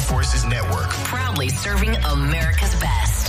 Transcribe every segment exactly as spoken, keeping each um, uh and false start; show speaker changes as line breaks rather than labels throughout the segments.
Forces Network.
Proudly serving America's best.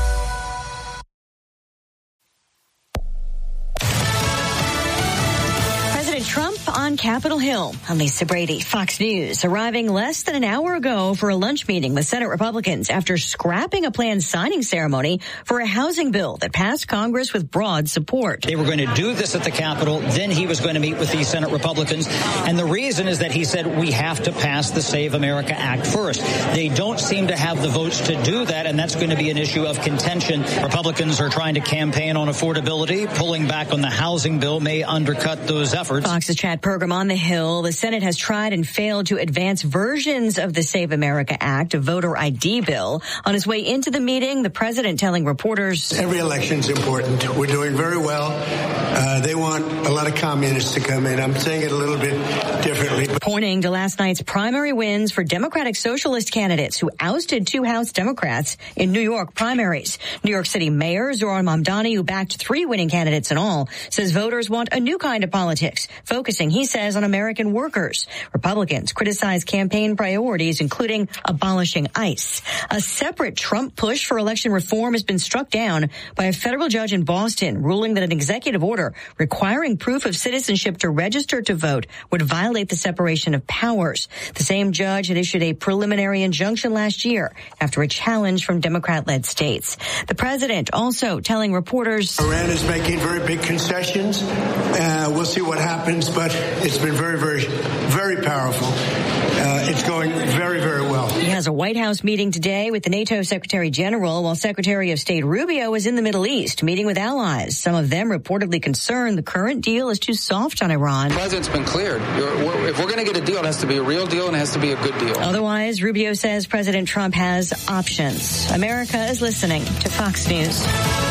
Trump on Capitol Hill. I'm Lisa Brady, Fox News, arriving less than an hour ago for a lunch meeting with Senate Republicans after scrapping a planned signing ceremony for a housing bill that passed Congress with broad support.
They were going to do this at the Capitol, then he was going to meet with the Senate Republicans, and the reason is that he said we have to pass the Save America Act first. They don't seem to have the votes to do that, and that's going to be an issue of contention. Republicans are trying to campaign on affordability. Pulling back on the housing bill may undercut those efforts.
Fox's Chad Pergram on the Hill. The Senate has tried and failed to advance versions of the Save America Act, a voter I D bill. On his way into the meeting, the president telling reporters,
every election's important. We're doing very well. Uh, they want a lot of communists to come in. I'm saying it a little bit differently.
Pointing to last night's primary wins for Democratic Socialist candidates who ousted two House Democrats in New York primaries. New York City Mayor Zohran Mamdani, who backed three winning candidates in all, says voters want a new kind of politics, focusing, he says, on American workers. Republicans criticize campaign priorities, including abolishing ICE. A separate Trump push for election reform has been struck down by a federal judge in Boston, ruling that an executive order requiring proof of citizenship to register to vote would violate the separation of powers. The same judge had issued a preliminary injunction last year after a challenge from Democrat-led states. The president also telling reporters,
Iran is making very big concessions. Uh, we'll see what happens, but it's been very, very, very powerful. Uh, it's going very, very well.
He has a White House meeting today with the NATO Secretary General, while Secretary of State Rubio is in the Middle East, meeting with allies. Some of them reportedly concerned the current deal is too soft on Iran.
The president's been cleared. If we're going to get a deal, it has to be a real deal and it has to be a good deal.
Otherwise, Rubio says President Trump has options. America is listening to Fox News.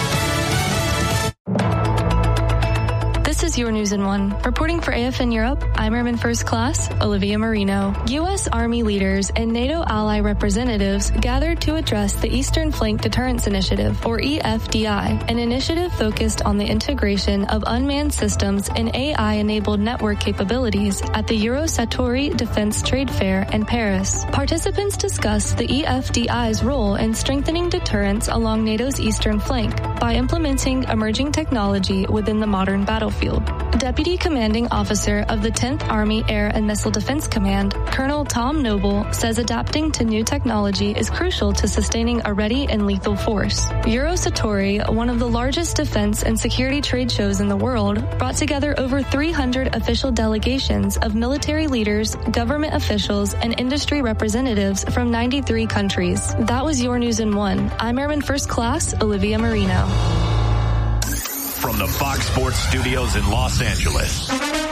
This is Your News in One. Reporting for A F N Europe, I'm Airman First Class Olivia Marino. U S. Army leaders and NATO ally representatives gathered to address the Eastern Flank Deterrence Initiative, or E F D I, an initiative focused on the integration of unmanned systems and A I-enabled network capabilities at the Eurosatory Defense Trade Fair in Paris. Participants discussed the E F D I's role in strengthening deterrence along NATO's eastern flank by implementing emerging technology within the modern battlefield. Deputy Commanding Officer of the tenth Army Air and Missile Defense Command, Colonel Tom Noble, says adapting to new technology is crucial to sustaining a ready and lethal force. Eurosatory, one of the largest defense and security trade shows in the world, brought together over three hundred official delegations of military leaders, government officials, and industry representatives from ninety-three countries. That was Your News in One. I'm Airman First Class Olivia Marino.
From the Fox Sports Studios in Los Angeles,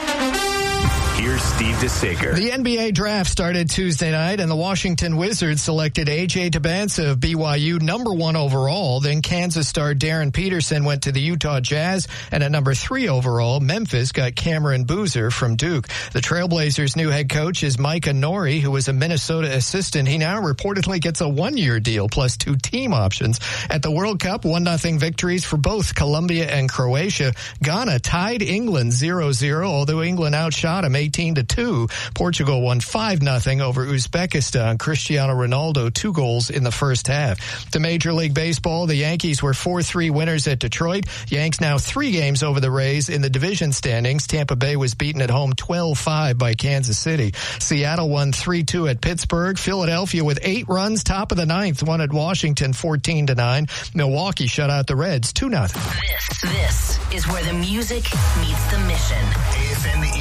here's Steve DeSager.
The N B A draft started Tuesday night, and the Washington Wizards selected A J Dybantsa of B Y U number one overall. Then Kansas star Darren Peterson went to the Utah Jazz, and at number three overall, Memphis got Cameron Boozer from Duke. The Trailblazers' new head coach is Micah Nori, who was a Minnesota assistant. He now reportedly gets a one-year deal plus two team options. At the World Cup, one nothing victories for both Colombia and Croatia. Ghana tied England zero zero, although England outshot them eighteen to two. Portugal won five nothing over Uzbekistan. Cristiano Ronaldo, two goals in the first half. To Major League Baseball, the Yankees were four three winners at Detroit. Yanks now three games over the Rays in the division standings. Tampa Bay was beaten at home twelve five by Kansas City. Seattle won three two at Pittsburgh. Philadelphia with eight runs, top of the ninth, won at Washington fourteen to nine. Milwaukee shut out the Reds two nothing.
This, this is where the music meets the mission.
A F N The